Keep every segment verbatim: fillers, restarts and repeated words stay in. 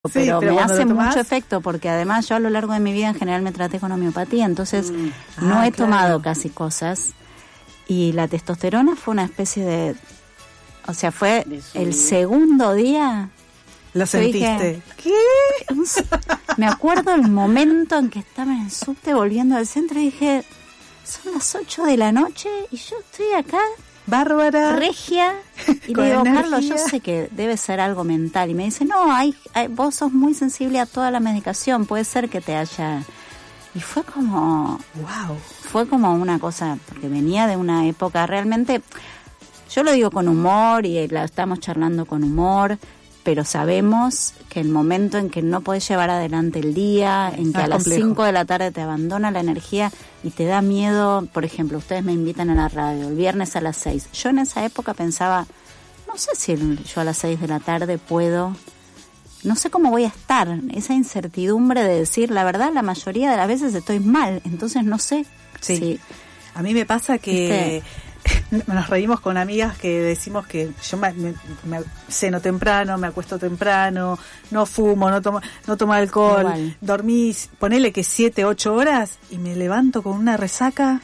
Sí, pero, pero me hace tomás... mucho efecto porque además yo a lo largo de mi vida en general me traté con homeopatía, entonces mm. no ah, he claro. tomado casi cosas y la testosterona fue una especie de, o sea, fue el segundo día. ¿Lo sentiste? Dije, ¿qué? Me acuerdo el momento en que estaba en el subte volviendo al centro y dije, son las ocho de la noche y yo estoy acá. Bárbara. Regia. Y le digo, energía. Carlos, yo sé que debe ser algo mental. Y me dice, no, hay, hay, vos sos muy sensible a toda la medicación, puede ser que te haya... Y fue como... Wow. Fue como una cosa, porque venía de una época realmente... Yo lo digo con humor y la estamos charlando con humor, pero sabemos que el momento en que no podés llevar adelante el día, en que ah, a las cinco de la tarde te abandona la energía y te da miedo, por ejemplo, ustedes me invitan a la radio el viernes a las seis. Yo en esa época pensaba, no sé si yo a las seis de la tarde puedo, no sé cómo voy a estar, esa incertidumbre de decir, la verdad, la mayoría de las veces estoy mal, entonces no sé. Sí, si, a mí me pasa que... ¿Viste? Nos reímos con amigas que decimos que yo me, me, me ceno temprano, me acuesto temprano, no fumo, no tomo, no tomo alcohol, igual. Dormí, ponele que siete, ocho horas y me levanto con una resaca,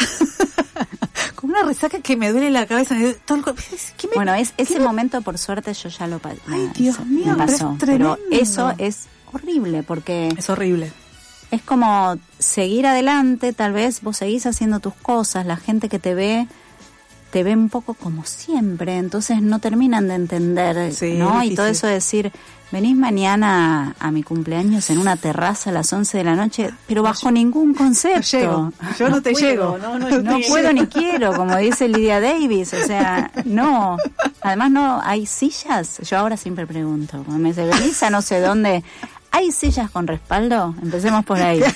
con una resaca que me duele la cabeza. Todo el, ¿qué me, bueno, es, ese me... momento por suerte yo ya lo pasé. Ay, Dios me mío, pasó, pero, pero eso es horrible porque... Es horrible. Es como seguir adelante, tal vez vos seguís haciendo tus cosas, la gente que te ve... te ve un poco como siempre, entonces no terminan de entender, sí, ¿no? difícil. Y todo eso de decir, venís mañana a, a mi cumpleaños en una terraza a las once de la noche, pero bajo yo, ningún concepto. No llego, yo no, no te puedo, llego. No, no, no puedo ni quiero, como dice Lydia Davis, o sea, no. Además no, hay sillas, yo ahora siempre pregunto, cuando me dice, venís a no sé dónde, ¿hay sillas con respaldo? Empecemos por ahí.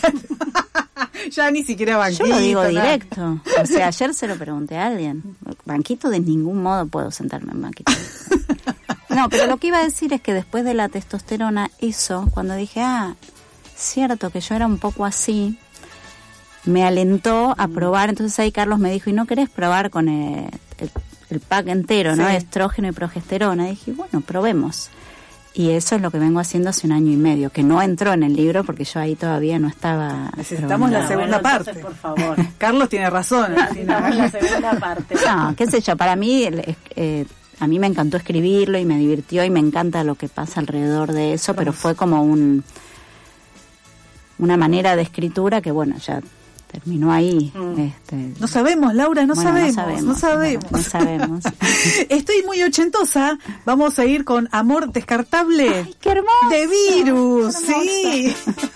Ya ni siquiera banquito. Yo lo digo nada. directo. O sea, ayer se lo pregunté a alguien. Banquito de ningún modo puedo sentarme en banquito. No, pero lo que iba a decir es que después de la testosterona, eso, cuando dije, ah, cierto que yo era un poco así, me alentó a probar. Entonces ahí Carlos me dijo, ¿y no querés probar con el, el, el pack entero, sí. ¿no? Estrógeno y progesterona? Y dije, bueno, probemos. Y eso es lo que vengo haciendo hace un año y medio, que no entró en el libro porque yo ahí todavía no estaba... Necesitamos la segunda bueno, parte. Entonces, por favor. Carlos tiene razón. Necesitamos la segunda parte. No, qué sé yo, para mí, eh, a mí me encantó escribirlo y me divirtió y me encanta lo que pasa alrededor de eso, pero fue como un una manera de escritura que, bueno, ya... terminó ahí. Mm. Este, no sabemos, Laura, no, bueno, sabemos, no sabemos. No sabemos. No, no sabemos. Estoy muy ochentosa. Vamos a ir con Amor Descartable. ¡Ay, qué hermoso! De Virus, qué sí.